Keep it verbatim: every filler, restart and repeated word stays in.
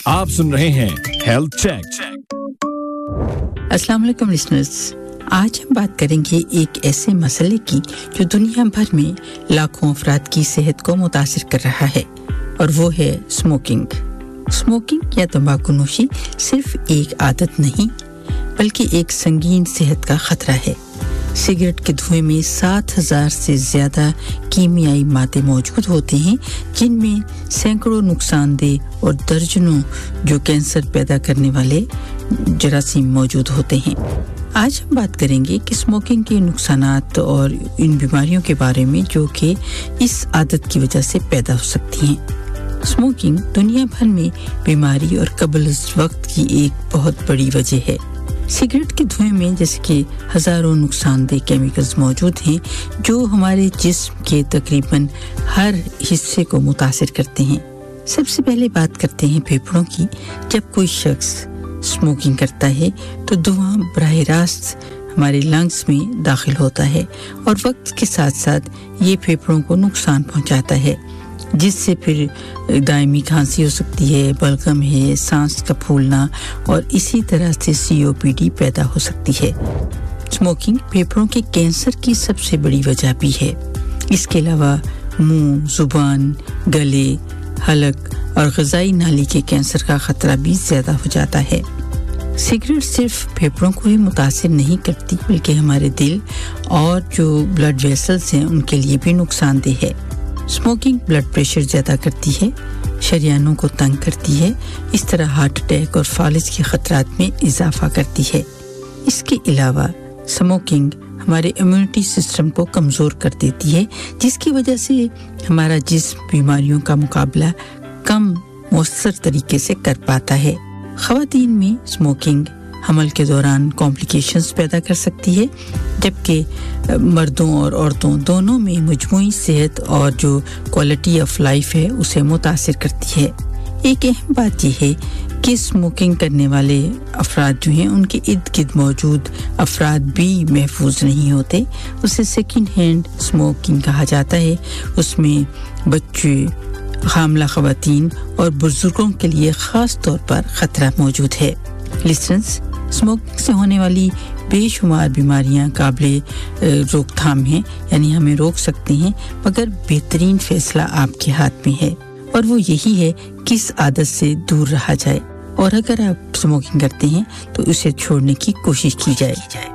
आप सुन रहे हैं हेल्थ चेक। अस्सलाम वालेकुम लिसनर्स, आज हम बात करेंगे एक ऐसे मसले की जो दुनिया भर में लाखों अफराद की सेहत को मुतासिर कर रहा है, और वो है स्मोकिंग। स्मोकिंग या तंबाकू नोशी सिर्फ एक आदत नहीं बल्कि एक संगीन सेहत का खतरा है। सिगरेट के धुएं में सात हज़ार से ज़्यादा कीमियाई मादे मौजूद होते हैं, जिनमें सैकड़ों नुकसानदेह और दर्जनों जो कैंसर पैदा करने वाले जरासीम मौजूद होते हैं। आज हम बात करेंगे कि स्मोकिंग के नुकसानात और इन बीमारियों के बारे में जो कि इस आदत की वजह से पैदा हो सकती हैं। स्मोकिंग दुनिया भर में बीमारी और कब्ज़-ए-वक्त की एक बहुत बड़ी वजह है। सिगरेट के धुएं में जैसे कि हजारों नुकसानदेह केमिकल्स मौजूद हैं जो हमारे जिस्म के तकरीबन हर हिस्से को मुतासिर करते हैं। सबसे पहले बात करते हैं फेफड़ों की। जब कोई शख्स स्मोकिंग करता है तो धुआं बराह रास्त हमारे लंग्स में दाखिल होता है और वक्त के साथ साथ ये फेफड़ों को नुकसान पहुंचाता है, जिससे फिर दायमी खांसी हो सकती है, बलगम है, सांस का फूलना और इसी तरह से सी ओ पी डी पैदा हो सकती है। स्मोकिंग फेफड़ों के कैंसर की सबसे बड़ी वजह भी है। इसके अलावा मुंह, जुबान, गले, हलक और ग़िज़ाई नाली के कैंसर का खतरा भी ज़्यादा हो जाता है। सिगरेट सिर्फ फेफड़ों को ही मुतासिर नहीं करती बल्कि हमारे दिल और जो ब्लड वेसल्स हैं उनके लिए भी नुकसानदेह है। स्मोकिंग ब्लड प्रेशर ज़्यादा करती है, शरीयानों को तंग करती है, इस तरह हार्ट अटैक और फालिज के खतरात में इजाफा करती है। इसके अलावा स्मोकिंग हमारे इम्यूनिटी सिस्टम को कमज़ोर कर देती है, जिसकी वजह से हमारा जिस्म बीमारियों का मुकाबला कम मौसर तरीके से कर पाता है। ख़वातीन में स्मोकिंग हमल के दौरान कॉम्प्लिकेशंस पैदा कर सकती है, जबकि मर्दों और औरतों दोनों में मजमूई सेहत और जो क्वालिटी ऑफ लाइफ है उसे मुतासिर करती है। एक अहम बात यह है कि स्मोकिंग करने वाले अफराद जो हैं उनके इर्द गिर्द मौजूद अफराद भी महफूज नहीं होते। उसे सेकेंड हैंड स्मोकिंग कहा जाता है। उसमें बच्चे, हामला ख़वातीन और बुजुर्गों के लिए ख़ास तौर पर ख़तरा मौजूद है। लिसनर्स, स्मोकिंग से होने वाली बेशुमार बीमारियां काबिल रोकथाम हैं, यानी हमें रोक सकते हैं, मगर बेहतरीन फैसला आपके हाथ में है और वो यही है कि इस आदत से दूर रहा जाए, और अगर आप स्मोकिंग करते हैं तो उसे छोड़ने की कोशिश की जाए।